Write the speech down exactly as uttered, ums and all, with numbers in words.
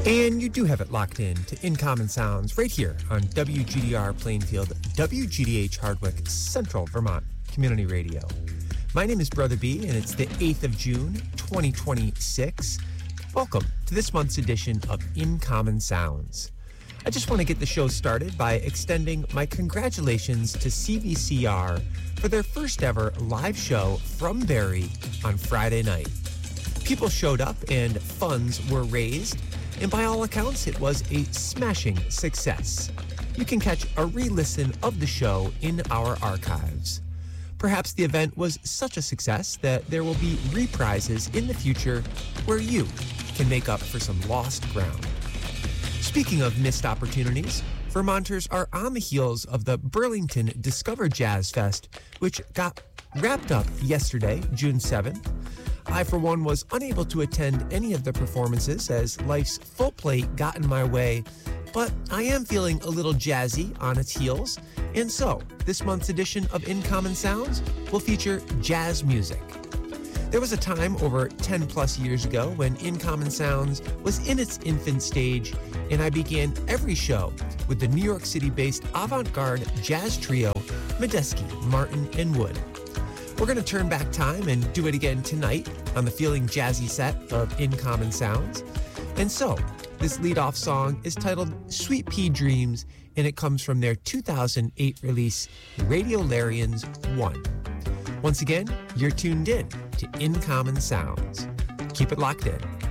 And you do have it locked in to In Common Sounds right here on W G D R Plainfield, W G D H Hardwick, Central Vermont Community Radio. My name is Brother B, and it's the eighth of June, twenty twenty-six. Welcome to this month's edition of In Common Sounds. I just want to get the show started by extending my congratulations to C V C R for their first ever live show from Barrie on Friday night. People showed up and funds were raised, and by all accounts, it was a smashing success. You can catch a re-listen of the show in our archives. Perhaps the event was such a success that there will be reprises in the future where you can make up for some lost ground. Speaking of missed opportunities, Vermonters are on the heels of the Burlington Discover Jazz Fest, which got wrapped up yesterday, June seventh. I, for one, was unable to attend any of the performances as life's full plate got in my way, but I am feeling a little jazzy on its heels, and so this month's edition of In Common Sounds will feature jazz music. There was a time over ten plus years ago when In Common Sounds was in its infant stage, and I began every show with the New York City-based avant-garde jazz trio Medeski, Martin, and Wood. We're going to turn back time and do it again tonight on the feeling jazzy set of In Common Sounds. And so, this lead-off song is titled Sweet Pea Dreams, and it comes from their two thousand eight release, Radiolarians one. Once again, you're tuned in to In Common Sounds. Keep it locked in.